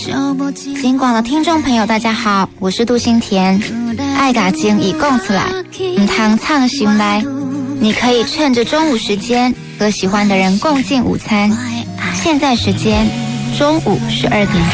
金广的听众朋友大家好，我是杜新田。爱嘎经已供出来，唔汤畅行来，你可以趁着中午时间和喜欢的人共进午餐。现在时间中午12点。